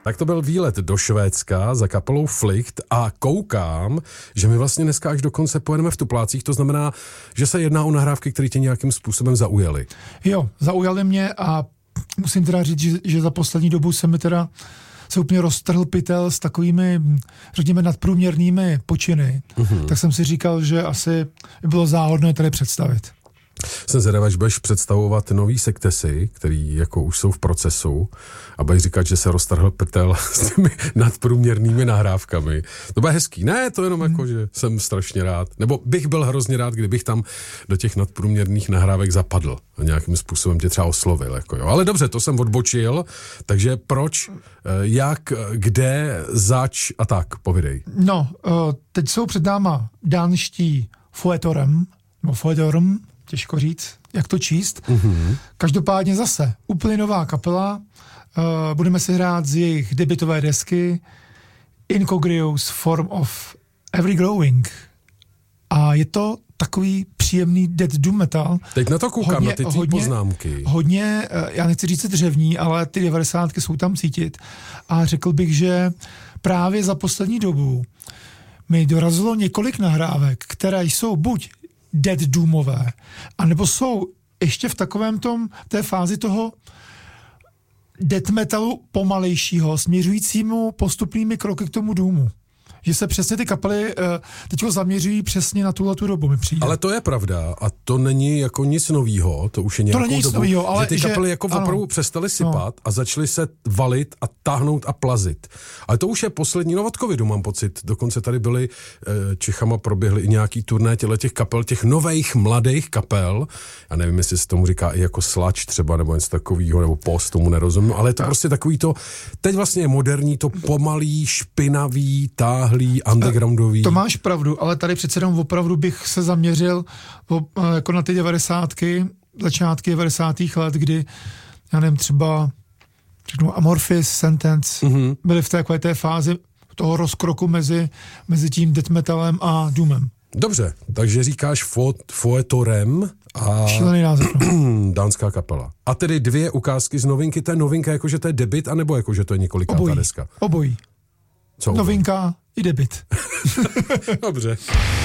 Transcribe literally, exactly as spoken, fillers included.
Tak to byl výlet do Švédska za kapelou Flicht a koukám, že my vlastně dneska až dokonce pojedeme v Tuplácích, to znamená, že se jedná o nahrávky, které tě nějakým způsobem zaujaly. Jo, zaujaly mě a musím teda říct, že, že za poslední dobu se mi teda se úplně roztrhl pytel s takovými, řekněme, nadprůměrnými počiny. Mm-hmm. Tak jsem si říkal, že asi bylo záhodné tady představit. Jsem zvědavý, až budeš představovat nový sektesy, který jako už jsou v procesu a budeš říkat, že se roztrhl pytel s těmi nadprůměrnými nahrávkami. To bude hezký. Ne, to jenom jako, že jsem strašně rád. Nebo bych byl hrozně rád, kdybych tam do těch nadprůměrných nahrávek zapadl a nějakým způsobem tě třeba oslovil. Jako jo. Ale dobře, to jsem odbočil, takže proč, jak, kde, zač a tak, povidej. No, teď jsou před náma dánští Fuetorem, nebo Fuetorem, těžko říct, jak to číst. Mm-hmm. Každopádně zase úplně nová kapela. Uh, budeme si hrát z jejich debutové desky Incongruous Form of Every Growing. A je to takový příjemný death doom metal. Teď na to koukám, hodně, na ty tvý poznámky. Hodně, uh, já nechci říct dřevní, ale ty devadesátky jsou tam cítit. A řekl bych, že právě za poslední dobu mi dorazilo několik nahrávek, které jsou buď death doomové, anebo jsou ještě v takovém tom, té fázi toho death metalu pomalejšího, směřujícímu postupnými kroky k tomu doomu. Že se přesně ty kapely uh, teďko zaměřují přesně na tuhle tu dobu, mi přijde. Ale to je pravda a to není jako nic novýho, to už je nějakou to není nic dobu, novýho, ale že ty že, kapely jako opravdu přestaly sypat no. a začaly se valit a táhnout a plazit. Ale to už je poslední, no od covidu mám pocit, dokonce tady byly e, Čechama proběhly i nějaký turné těle těch kapel, těch nových mladých kapel, já nevím, jestli se tomu říká i jako slač třeba, nebo něco takovýho, nebo post, tomu nerozumím, ale je to prostě takový to, teď vlastně je moderní, to pomalý, špinavý, táhlý, undergroundový. To máš pravdu, ale tady přece jenom opravdu bych se zaměřil o, jako na ty devadesátky, začátky devadesátých let, kdy, já nevím, třeba řeknu Amorphis, Sentence, mm-hmm. byly v takové té fázi toho rozkroku mezi, mezi tím death metalem a doomem. Dobře, takže říkáš Fuetorem a šílený název, no. dánská kapela. A tedy dvě ukázky z novinky, to je novinka jako, že to je debut, anebo jako, že to je několikátá Obojí. deska? Obojí. Co novinka obojí? I debut. Dobře.